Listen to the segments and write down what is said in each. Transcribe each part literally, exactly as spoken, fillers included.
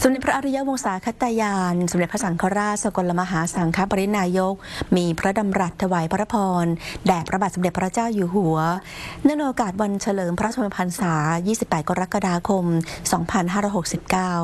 สมเด็จพระอริยวงศาคตายานสมเด็จพระสังฆราชสกลมหาสังฆปรินายกมีพระดำรัสถวายพระพรแด่พระบาทสมเด็จพระเจ้าอยู่หัวเนื่องในโอกาสวันเฉลิมพระชนมพรรษา ยี่สิบแปด กรกฎาคม สองพันห้าร้อยหกสิบเก้า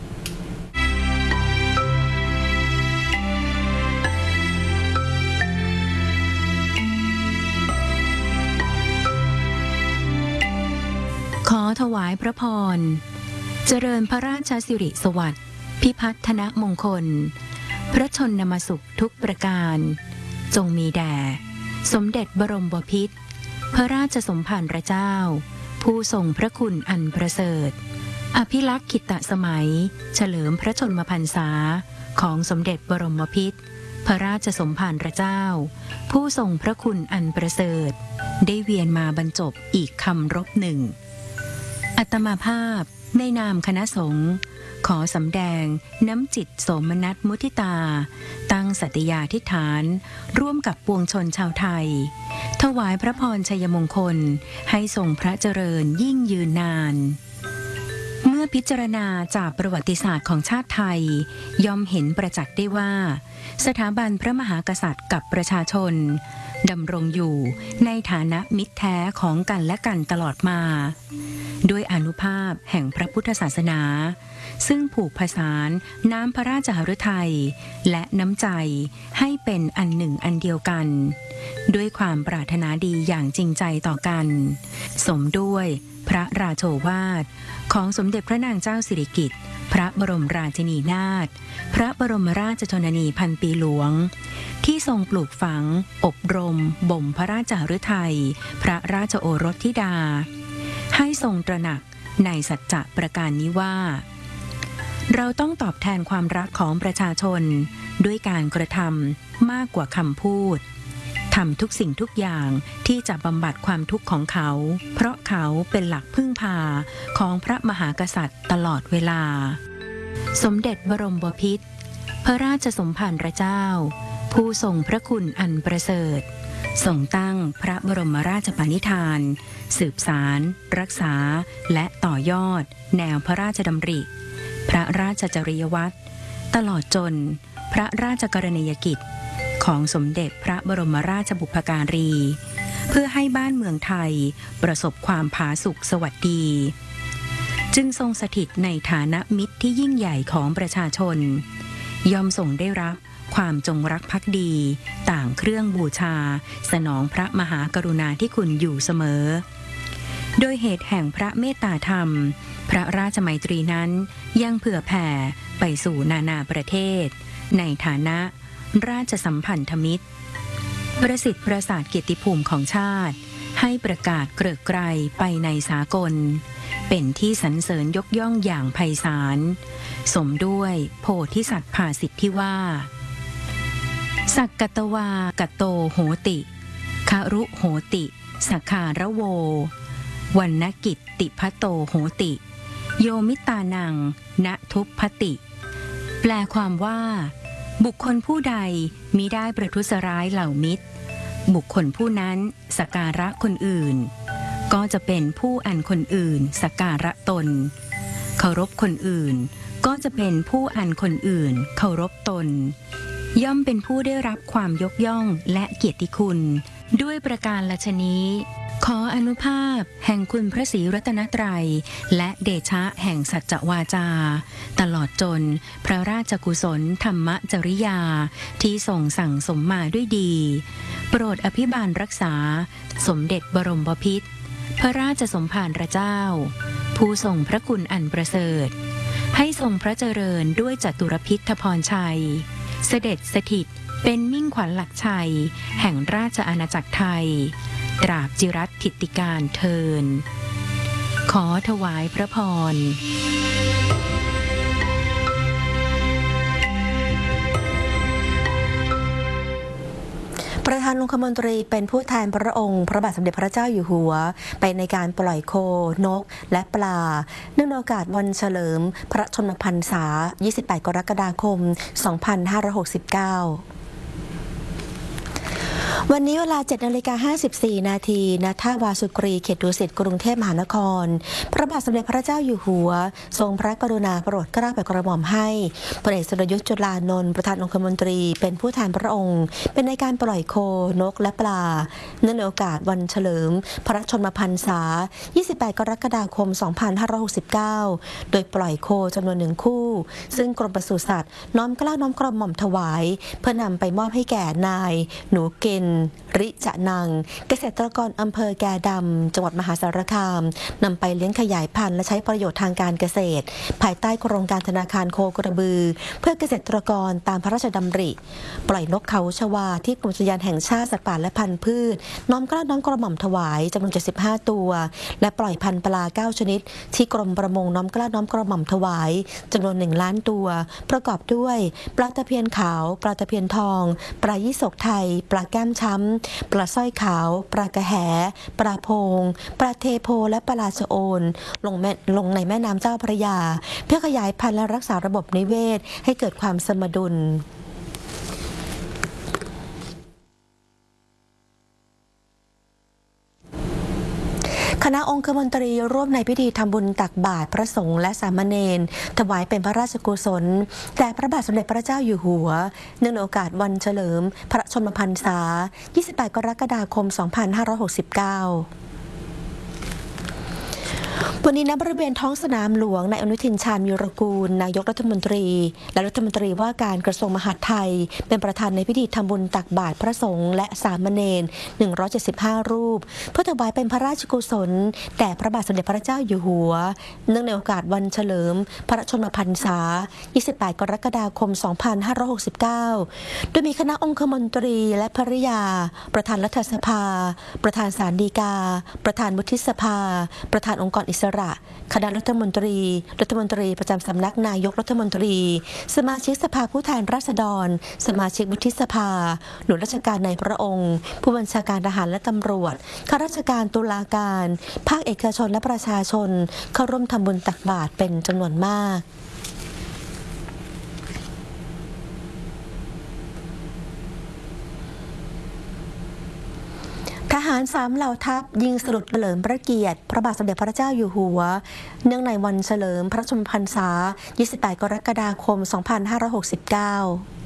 ขอถวายพระพรเจริญพระราชสิริสวัสดิ์พิพัฒนมงคลพระชนมสุขทุกประการจงมีแด่สมเด็จบรมบพิตรพระราชสมภารเจ้าผู้ทรงพระคุณอันประเสริฐอภิลักษ์ขิตสมัยเฉลิมพระชนมพรรษาของสมเด็จบรมพิตรพระราชสมภารเจ้าผู้ทรงพระคุณอันประเสริฐได้เวียนมาบรรจบอีกคำรบหนึ่งอัตมาภาพในนามคณะสงฆ์ขอสำแดงน้ำจิตโสมนัสมุทิตาตั้งสัตยาธิษฐานร่วมกับปวงชนชาวไทยถวายพระพรชัยมงคลให้ทรงพระเจริญยิ่งยืนนานเมื่อพิจารณาจากประวัติศาสตร์ของชาติไทยย่อมเห็นประจักษ์ได้ว่าสถาบันพระมหากษัตริย์กับประชาชนดำรงอยู่ในฐานะมิตรแท้ของกันและกันตลอดมาด้วยอานุภาพแห่งพระพุทธศาสนาซึ่งผูกผสานน้ำพระราชหฤทัยและน้ำใจให้เป็นอันหนึ่งอันเดียวกันด้วยความปรารถนาดีอย่างจริงใจต่อกันสมด้วยพระราโชวาทของสมเด็จพระนางเจ้าสิริกิติ์พระบรมราชินีนาถพระบรมราชชนนีพันปีหลวงที่ทรงปลูกฝังอบรมบ่มพระราชหฤทัยพระราชโอรสธิดาให้ทรงตระหนักในสัจจะประการนี้ว่าเราต้องตอบแทนความรักของประชาชนด้วยการกระทำมากกว่าคำพูดทำทุกสิ่งทุกอย่างที่จะบำบัดความทุกข์ของเขาเพราะเขาเป็นหลักพึ่งพาของพระมหากษัตริย์ตลอดเวลาสมเด็จบรมบพิตรพระราชสมภารเจ้าผู้ทรงพระคุณอันประเสริฐทรงตั้งพระบรมราชปณิธานสืบสารรักษาและต่อยอดแนวพระราชดำริพระราชจริยวัตรตลอดจนพระราชกรณียกิจของสมเด็จพระบรมราชบุพการีเพื่อให้บ้านเมืองไทยประสบความผาสุกสวัสดีจึงทรงสถิตในฐานะมิตรที่ยิ่งใหญ่ของประชาชนยอมทรงได้รับความจงรักภักดีต่างเครื่องบูชาสนองพระมหากรุณาธิคุณอยู่เสมอโดยเหตุแห่งพระเมตตาธรรมพระราชมัยตรีนั้นยังเผื่อแผ่ไปสู่นานาประเทศในฐานะราชสัมพันธมิตรประสิทธิ์ประสาทเกียรติภูมิของชาติให้ประกาศเกริกไกรไปในสากลเป็นที่สรรเสริญยกย่องอย่างไพศาลสมด้วยโพธิสัตว์ภาสิทธิที่ว่าสักกตวากตโตโหติคารุโหติสักขาระโววรรณกิตติพัตโตโหติโยมิตานังณทุพพติ แปลความว่าบุคคลผู้ใดมิได้ประทุษร้ายเหล่ามิตรบุคคลผู้นั้นสักการะคนอื่นก็จะเป็นผู้อันคนอื่นสักการะตนเคารพคนอื่นก็จะเป็นผู้อันคนอื่นเคารพตนย่อมเป็นผู้ได้รับความยกย่องและเกียรติคุณด้วยประการละชนี้ขออนุภาพแห่งคุณพระศรีรัตนตรัยและเดชะแห่งสัจจวาจาตลอดจนพระราชกุศลธรรมจริยาที่ทรงสั่งสมมาด้วยดีโปรดอภิบาลรักษาสมเด็จบรมบพิตรพระราชสมภารเจ้าผู้ทรงพระคุณอันประเสริฐให้ทรงพระเจริญด้วยจตุรพิธพรชัยเสด็จสถิตเป็นมิ่งขวัญหลักชัยแห่งราชอาณาจักรไทยตราบจิรัตถิติการเทินขอถวายพระพรประธานองคมนตรีเป็นผู้แทนพระองค์พระบาทสมเด็จพระเจ้าอยู่หัวไปในการปล่อยโคนกและปลาเนื่องในโอกาสวันเฉลิมพระชนมพรรษา ยี่สิบแปด กรกฎาคม สองพันห้าร้อยหกสิบเก้าวันนี้เวลา เจ็ดนาฬิกาห้าสิบสี่ นาทีณท่าวาสุกรีเขตดุสิตกรุงเทพมหานครพระบาทสมเด็จพระเจ้าอยู่หัวทรงพระกรุณาโปรดเกล้าโปรดกระหม่อมให้พลเอกสุรยุทธ์จุลานนท์ประธานองคมนตรีเป็นผู้แทนพระองค์เป็นในการปล่อยโคนกและปลาเนื่องในโอกาสวันเฉลิมพระชนมพรรษา ยี่สิบแปด กรกฎาคม สองพันห้าร้อยหกสิบเก้า โดยปล่อยโคจำนวนหนึ่งคู่ซึ่งกรมปศุสัตว์น้อมเกล้าน้อมกระหม่อมถวายเพื่อนำไปมอบให้แก่นายหนูเกณฑ์ริจะนังเกษตรกรอำเภอแก่ดำจังหวัดมหาสารคามนำไปเลี้ยงขยายพันธุ์และใช้ประโยชน์ทางการเกษตรภายใต้โครงการธนาคารโคกระบือเพื่อเกษตรกรตามพระราชดำริปล่อยนกเขาชวาที่กรมอุทยานแห่งชาติสัตว์ป่าและพันธุ์พืชน้อมเกล้าน้อมกระหม่อมถวายจำนวนเจ็ดสิบห้าตัวและปล่อยพันธุ์ปลาเก้าชนิดที่กรมประมงน้อมเกล้าน้อมกระหม่อมถวายจำนวนหนึ่งล้านตัวประกอบด้วยปลาตะเพียนขาวปลาตะเพียนทองปลายี่สกไทยปลาแก้มช้ำปลาสร้อยขาวปลากระแหปลาโพงปลาเทโพและปลาชะโอนลงแม่ลงในแม่น้ำเจ้าพระยาเพื่อขยายพันธุ์และรักษาระบบนิเวศให้เกิดความสมดุลคณะองคมนตรีร่วมในพิธีทำบุญตักบาตรพระสงฆ์และสามเณรถวายเป็นพระราชกุศลแด่พระบาทสมเด็จพระเจ้าอยู่หัวเนื่องในโอกาสวันเฉลิมพระชนมพรรษา ยี่สิบแปด กรกฎาคม สองพันห้าร้อยหกสิบเก้าวันนี้ณบริเวณท้องสนามหลวงนายอนุทินชาญวีรกูลนายกรัฐมนตรีและรัฐมนตรีว่าการกระทรวงมหาดไทยเป็นประธานในพิธีทำบุญตักบาตรพระสงฆ์และสามเณรหนึ่งร้อยเจ็ดสิบห้ารูปเพื่อถวายเป็นพระราชกุศลแด่พระบาทสมเด็จพระเจ้าอยู่หัวเนื่องในโอกาสวันเฉลิมพระชนมพรรษา ยี่สิบแปด กรกฎาคม สองพันห้าร้อยหกสิบเก้า โดยมีคณะองคมนตรีและภริยาประธานรัฐสภาประธานศาลฎีกาประธานวุฒิสภาประธานองค์กรอิสระคณะรัฐมนตรีรัฐมนตรีประจำสำนักนายกรัฐมนตรีสมาชิกสภาผู้แทนราษฎรสมาชิกวุฒิสภาหน่วยราชการในพระองค์ผู้บัญชาการทหารและตำรวจข้าราชการตุลาการภาคเอกชนและประชาชนเข้าร่วมทำบุญตักบาตรเป็นจำนวนมากทหารสามเหล่าทัพยิงสลุดเฉลิมพระเกียรติพระบาทสมเด็จพระเจ้าอยู่หัวเนื่องในวันเฉลิมพระชนมพรรษา ยี่สิบแปด กรกฎาคม สองพันห้าร้อยหกสิบเก้า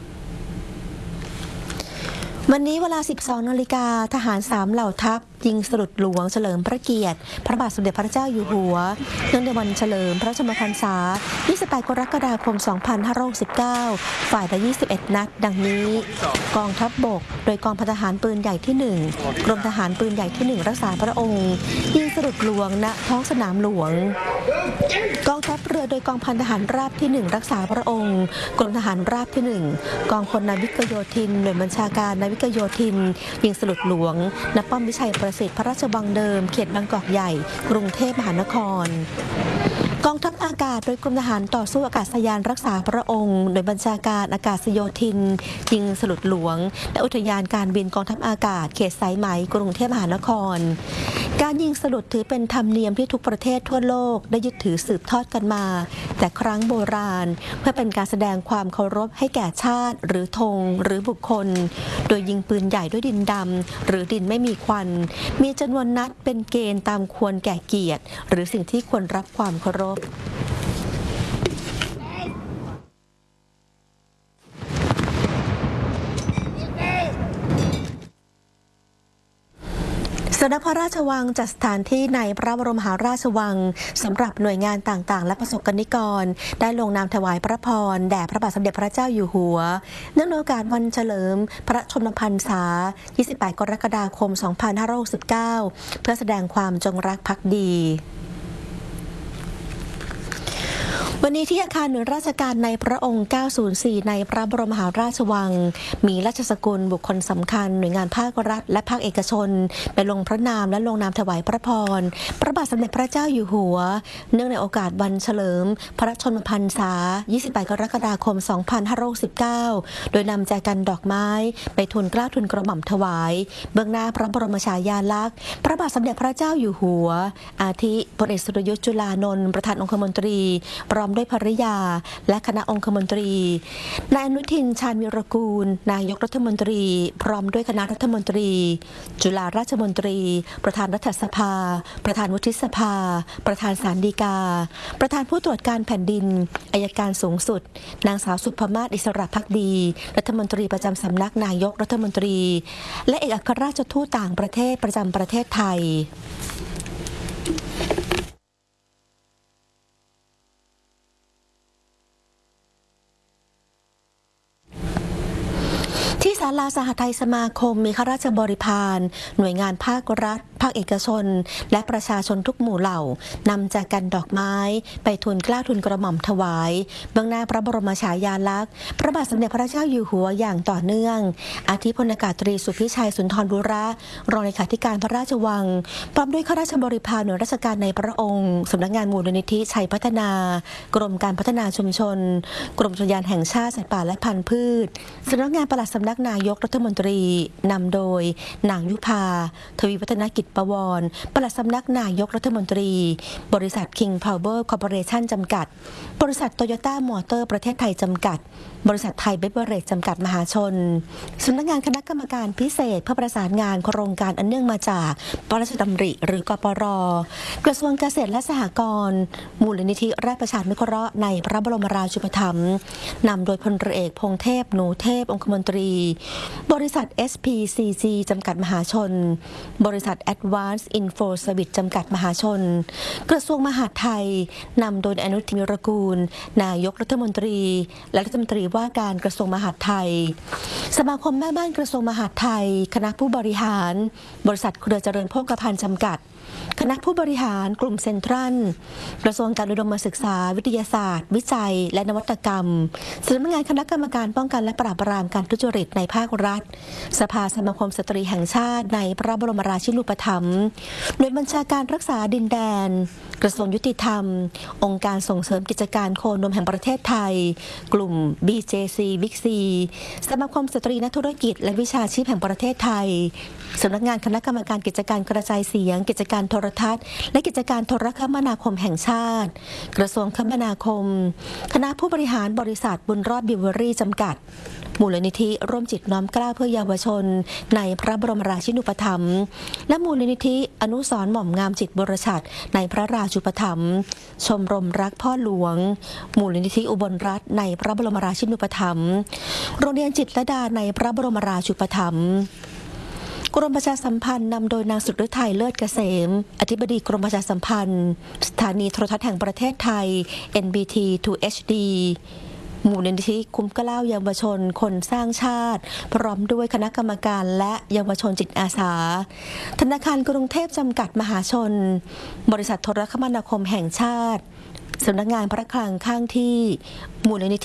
วันนี้เวลา สิบสอง นาฬิกาทหารสามเหล่าทัพยิงสลุดหลวงเฉลิมพระเกียรติพระบาทสมเด็จพระเจ้าอยู่หัวเนื่องในวันเฉลิมพระชนมพรรษา ยี่สิบแปด กรกฎาคม สองพันห้าร้อยหกสิบเก้า ฝ่ายละ ยี่สิบเอ็ด นัดดังนี้กองทัพบกโดยกองพันทหารปืนใหญ่ที่ หนึ่ง กรมทหารปืนใหญ่ที่ หนึ่ง รักษาพระองค์ยิงสลุดหลวงณท้องสนามหลวงกองทัพเรือโดยกองพันทหารราบที่ หนึ่ง รักษาพระองค์กรมทหารราบที่ หนึ่ง กองพลนาวิกโยธินหน่วยบัญชาการนาวิกโยธินยิงสลุดหลวงณป้อมวิชัยประสิทธิ์พระราชวังเดิมเขตบางกอกใหญ่กรุงเทพมหานครกองทัพอากาศโดยกรมทหารต่อสู้อากาศยานรักษาพระองค์โดยบัญชาการอากาศโยธินยิงสลุดหลวงและอุทยานการบินกองทัพอากาศเขตสายไหมกรุงเทพมหานครการยิงสลุดถือเป็นธรรมเนียมที่ทุกประเทศทั่วโลกได้ยึดถือสืบทอดกันมาแต่ครั้งโบราณเพื่อเป็นการแสดงความเคารพให้แก่ชาติหรือธงหรือบุคคลโดยยิงปืนใหญ่ด้วยดินดำหรือดินไม่มีควันมีจำนวนนัดเป็นเกณฑ์ตามควรแก่เกียรติหรือสิ่งที่ควรรับความเคารพสำนักพระราชวังจัดสถานที่ในพระบรมมหาราชวังสำหรับหน่วยงานต่างๆและประสบกนิกรได้ลงนามถวายพระพรแด่พระบาทสมเด็จพระเจ้าอยู่หัวเนื่องในโอกาสวันเฉลิมพระชนมพรรษา ยี่สิบแปด กรกฎาคม สองพันห้าร้อยหกสิบเก้า เพื่อแสดงความจงรักภักดีวันนี้ที่อาคารหน่วยราชการในพระองค์ เก้าศูนย์สี่ ในพระบรมมหาราชวังมีราชสกุลบุคคลสำคัญหน่วยงานภาครัฐและภาคเอกชนไปลงพระนามและลงนามถวายพระพรพระบาทสมเด็จพระเจ้าอยู่หัวเนื่องในโอกาสวันเฉลิมพระชนมพรรษา ยี่สิบแปด กรกฎาคม สองพันห้าร้อยหกสิบเก้า โดยนำแจกันดอกไม้ไปทูลเกล้าทูลกระหม่อมถวายเบื้องหน้าพระบรมฉายาลักษณ์พระบาทสมเด็จพระเจ้าอยู่หัวอาทิพลเอกสุรยุทธ์จุลานนท์ประธานองคมนตรีพร้อมด้วยภริยาและคณะองคมนตรีนายอนุทินชาญวีรกูลนายกรัฐมนตรีพร้อมด้วยคณะรัฐมนตรีจุฬาราชมนตรีประธานรัฐสภาประธานวุฒิสภาประธานศาลฎีกาประธานผู้ตรวจการแผ่นดินอัยการสูงสุดนางสาวสุภมาศอิสระภักดีรัฐมนตรีประจำสำนักนายกรัฐมนตรีและเอกอัครราชทูตต่างประเทศประจำประเทศไทยที่ศาลาสหไทยสมาคมมีข้าราชบริพารหน่วยงานภาครัฐภาคเอกชนและประชาชนทุกหมู่เหล่านำจากกันดอกไม้ไปทูลเกล้าทูลกระหม่อมถวายเบื้องหน้าพระบรมฉายาลักษณ์พระบาทสมเด็จพระเจ้าอยู่หัวอย่างต่อเนื่องอาทิพลอากาศตรีสุพิชัยสุนทรบุระรองเลขาธิการพระราชวังพร้อมด้วยข้าราชบริพารหน่วยราชการในพระองค์สำนักงานมูลนิธิชัยพัฒนากรมการพัฒนาชุมชนกรมอุทยานแห่งชาติสัตว์ป่าและพันธุ์พืชสำนักงานปลัดสำนักนายกรัฐมนตรีนำโดยนางยุพาทวีวัฒนกิจประวรปลัดสำนักนายกรัฐมนตรีบริษัท King Power Corporation จำกัดบริษัทโตโยต้ามอเตอร์ประเทศไทยจำกัดบริษัทไทยเบเวอเรจจำกัดมหาชนสำนักงานคณะกรรมการพิเศษเพื่อประสานงานโครงการอันเนื่องมาจากพระราชดำริหรือกปร.กระทรวงเกษตรและสหกรณ์มูลนิธิราชประชานุเคราะห์ในพระบรมราชูปถัมภ์นำโดยพลเรือเอกพงษ์เทพหนูเทพองคมนตรีบริษัท เอส พี ซี จี จำกัดมหาชนบริษัท Advanced Info Service จำกัดมหาชนกระทรวงมหาดไทยนำโดยอนุทิน วีรกูลนายกรัฐมนตรีและรัฐมนตรีว่าการกระทรวงมหาดไทยสมาคมแม่บ้านกระทรวงมหาดไทยคณะผู้บริหารบริษัทเครือเจริญโภคภัณฑ์จำกัดคณะผู้บริหารกลุ่มเซ็นทรัลกระทรวงการอุดมศึกษาวิทยาศาสตร์วิจัยและนวัตกรรมสำนักงานคณะกรรมการป้องกันและปราบปรามการทุจริตในภาครัฐสภาสมาคมสตรีแห่งชาติในพระบรมราชินูปถัมภ์หน่วยบัญชาการรักษาดินแดนกระทรวงยุติธรรมองค์การส่งเสริมกิจการโคนมแห่งประเทศไทยกลุ่ม บี เจ ซี บิ๊กซี สมาคมสตรีนักธุรกิจและวิชาชีพแห่งประเทศไทยสำนักงานคณะกรรมการกิจการกระจายเสียงกิจการโทรทัศน์และกิจการโทรคมนาคมแห่งชาติกระทรวงคมนาคมคณะผู้บริหารบริษัทบุญรอดบิวเวอรี่จำกัดมูลนิธิร่วมจิตน้อมเกล้าเพื่อเยาวชนในพระบรมราชินูปถัมภ์และมูลนิธิอนุสรณ์หม่อมงามจิตบรชัดในพระราชูปถัมภ์ชมรมรักพ่อหลวงมูลนิธิอุบลรัตน์ในพระบรมราชินูปถัมภ์โรงเรียนจิตรลดาในพระบรมราชูปถัมภ์กรมประชาสัมพันธ์นำโดยนางสุดฤทัยเลิศเกษมอธิบดีกรมประชาสัมพันธ์สถานีโทรทัศน์แห่งประเทศไทย เอ็น บี ที ทู เอช ดี มูลนิธิคุ้มเกล้าเยาวชนคนสร้างชาติพร้อมด้วยคณะกรรมการและเยาวชนจิตอาสาธนาคารกรุงเทพจำกัดมหาชนบริษัทโทรคมนาคมแห่งชาติสำนักงานพระคลังข้างที่มูลนิธิ